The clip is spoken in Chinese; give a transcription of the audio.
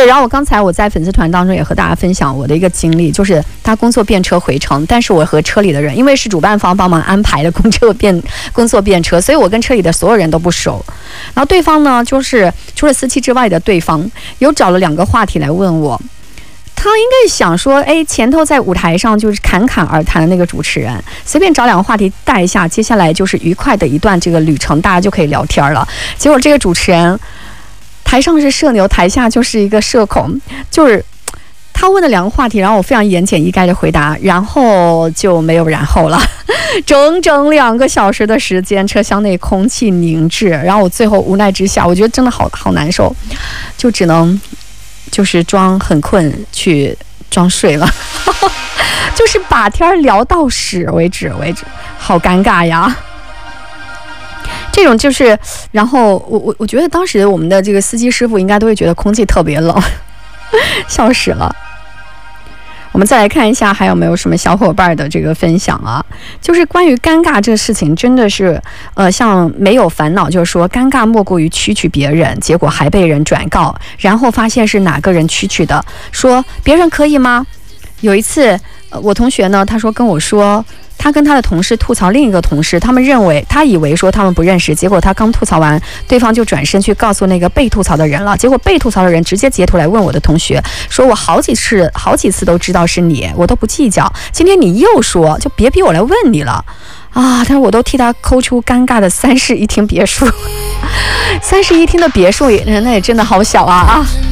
对，然后刚才我在粉丝团当中也和大家分享我的一个经历，就是搭工作便车回程，但是我和车里的人，因为是主办方帮忙安排的工作便车，所以我跟车里的所有人都不熟。然后对方呢，就是除了司机之外的对方，有找了2个话题来问我。他应该想说，哎，前头在舞台上就是侃侃而谈的那个主持人，随便找2个话题带一下，接下来就是愉快的一段这个旅程，大家就可以聊天了。结果这个主持人台上是社牛，台下就是一个社恐，就是他问的2个话题，然后我非常言简意赅的回答，然后就没有然后了。整整2个小时的时间，车厢内空气凝滞，然后我最后无奈之下，我觉得真的好难受，就只能就是装很困去装睡了。就是把天聊到屎为止，好尴尬呀。这种就是，然后我觉得当时我们的这个司机师傅应该都会觉得空气特别冷，笑死了。我们再来看一下还有没有什么小伙伴的这个分享啊，就是关于尴尬这个事情，真的是像没有烦恼，就是说尴尬莫过于蛐蛐别人，结果还被人转告，然后发现是哪个人蛐蛐的，说别人可以吗？有一次我同学呢，他说跟我说他跟他的同事吐槽另一个同事，他以为说他们不认识，结果他刚吐槽完，对方就转身去告诉那个被吐槽的人了，结果被吐槽的人直接截图来问我的同学，说我好几次都知道是你，我都不计较，今天你又说，就别逼我来问你了啊！但是我都替他抠出尴尬的3室1厅别墅，3室1厅的别墅那也真的好小啊！